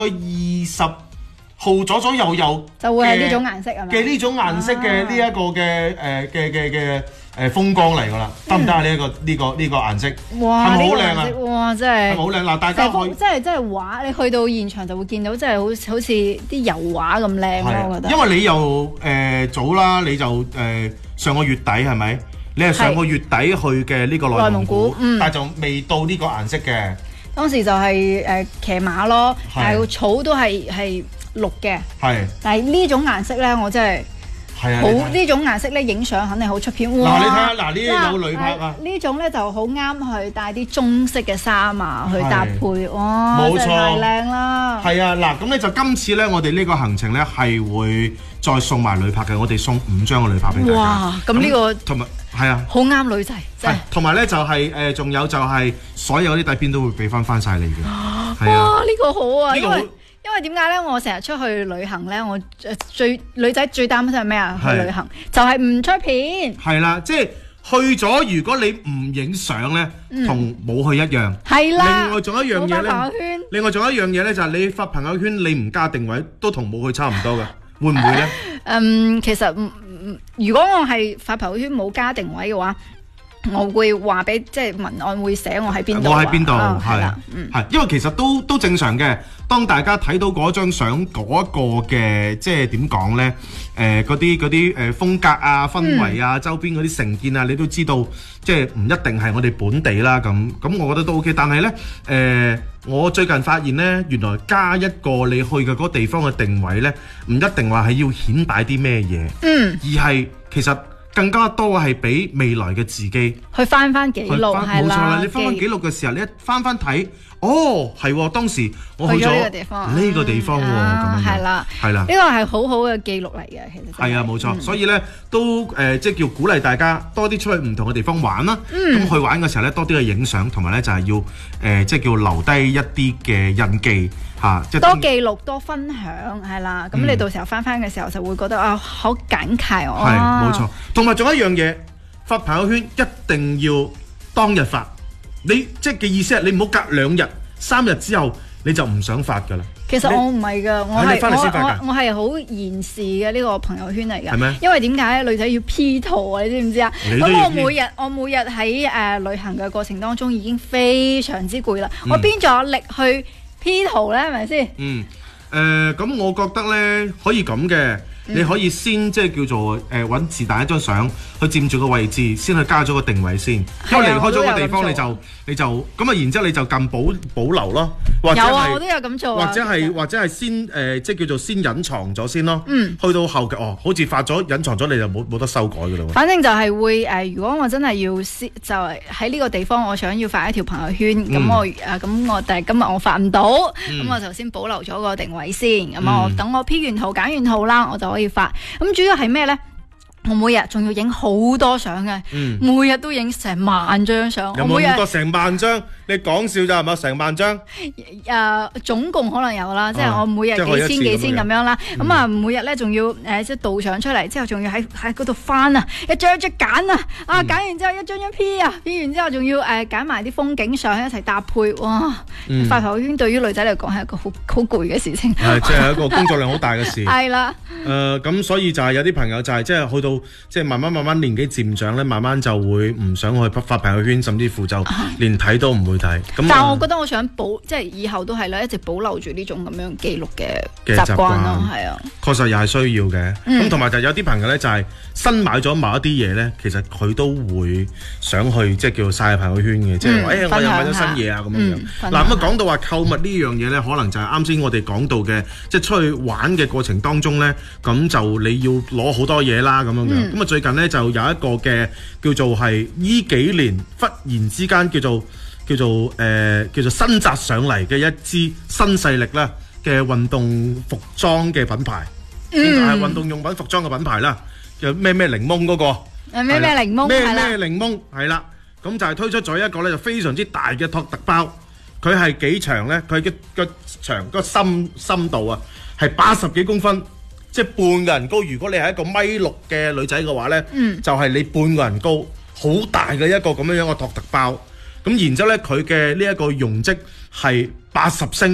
20號左右就會係呢種顏色係咪？ 嘅呢種顏色嘅呢一個嘅風光嚟㗎啦，得唔得啊？呢個顏色哇， 係咪好靚啊？ 哇，真係係咪好靚嗱？大家可以真係畫，你去到現場就會見到，真係好似啲油畫咁靚咯，我覺得。 因為你又早啦，你就上個月底係咪？你係上個月底去嘅呢個內蒙古，但係就未到呢個顏色嘅。 當時就係騎馬咯，但係個草都係綠嘅。係。但係呢種顏色咧，我真係好呢種顏色咧，影相肯定好出片。哇！ 嗱，你睇下，嗱呢有旅拍啊。 呢種咧就好啱去帶啲中式嘅衫啊，去搭配。哇！ 冇錯， 太靚啦。 係啊，嗱，咁咧就今次咧，我哋呢個行程咧係會再送埋旅拍嘅，我哋送5張嘅旅拍俾大家。 哇！咁呢個同埋係啊， 好啱女仔。係， 同埋咧就係仲有就係所有啲底片都會俾翻晒你嘅。 哇！呢個好啊，因為點解咧？我成日出去旅行咧，我女仔最擔心係咩啊？去旅行就係唔出片。係啦， 即係去咗，如果你唔影相咧，同冇去一樣。 係啦。 另外仲有一樣嘢咧，就係你發朋友圈，你唔加定位，都同冇去差唔多㗎。會唔會咧？ 其實如果我係發朋友圈冇加定位嘅話，我會話俾即係文案會寫我喺邊度。 我喺邊度係啦，因為其實都正常嘅。當大家睇到嗰張相嗰個嘅即係點講咧？嗰啲風格啊、氛圍啊、周邊嗰啲成見啊，你都知道，即係唔一定係我哋本地啦。咁我覺得都 OK。但係咧，我最近發現咧，原來加一個你去嘅嗰個地方嘅定位咧，唔一定話係要顯擺啲咩嘢，而係其實更加多係俾未來嘅自己去翻記錄，係啦。冇錯啦， 你翻記錄嘅時候，你一翻睇。哦，係，當時我去咗呢個地方喎，咁樣係啦，呢個係好好嘅記錄嚟嘅，其實係啊，冇錯，所以咧都即係叫鼓勵大家多啲出去唔同嘅地方玩啦。咁去玩嘅時候咧，多啲去影相，同埋咧就係要即係叫留低一啲嘅印記嚇，即係多記錄多分享係啦。咁你到時候翻嘅時候就會覺得啊，好感慨哦。 係冇錯，同埋仲有一樣嘢，發朋友圈一定要當日發。你即係嘅意思係你唔好隔2日、3日之後你就唔想發㗎啦。 其實我唔係㗎，我係好嚴視嘅呢個朋友圈嚟㗎。係咩？因為點解女仔要 P 圖啊？你知唔知啊？咁我每日喺旅行嘅過程當中已經非常之攰啦。我邊仲有力去 P 圖咧？係咪先？ 咁我覺得咧可以咁嘅。你可以先即係叫做揾是但一張相去佔住個位置，先去加咗個定位先。因為離開咗個地方，你就咁啊，然之後你就撳保留咯。或者我都有咁做。或者係先即係叫做先隱藏咗先咯。去到後期好似發咗隱藏咗，你就冇得修改㗎啦。 反正就係會如果我真係要就係喺呢個地方，我想要發一條朋友圈，但係今日我發唔到，咁我就先保留咗個定位先。咁我等我 P 完圖揀完圖啦，我就可以發。咁主要係咩呢？我每日仲要影好多相嘅，每日都影成萬張相。 有冇咁多成萬張？你講笑咋係嘛？成萬張？ 總共可能有啦，即係我每日幾千咁樣啦。咁啊，每日咧仲要即係導相出嚟，之後仲要喺嗰度翻啊，一張一張揀啊，揀完之後一張張 P 啊，P 完之後仲要揀埋啲風景相一齊搭配。哇！發朋友圈對於女仔嚟講係一個好攰嘅事情。 係即係一個工作量好大嘅事。 係啦。 咁所以就係有啲朋友就係即係去到即係慢慢年紀漸長咧，慢慢就會唔想去發朋友圈，甚至乎就連睇都唔會睇。 但係我覺得我想即係以後都係啦，一直保留住呢種咁樣記錄嘅習慣咯，係啊。確實又係需要嘅。咁同埋就有啲朋友咧，就係新買咗某一啲嘢咧，其實佢都會想去即係叫做曬朋友圈嘅，即係話我又買咗新嘢啊咁樣。嗱咁講到話購物呢樣嘢咧，可能就係啱先我哋講到嘅，即係出去玩嘅過程當中咧，咁就你要攞好多嘢啦咁樣樣。咁啊最近咧就有一個嘅叫做係呢幾年忽然之間叫做新紮上嚟嘅一支新勢力啦嘅運動服裝嘅品牌，係運動用品服裝嘅品牌啦，叫咩檸檬嗰個， 咩檸檬係啦， 咩檸檬係啦，咁就係推出咗一個咧就非常之大嘅托特包，佢係幾長咧？佢嘅個長個深度啊係80幾公分，即係半個人高。如果你係一個1.6米嘅女仔嘅話咧，就係你半個人高，好大嘅一個咁樣嘅托特包。咁然之後咧，佢嘅呢一個容積係80升，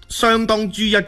相當於一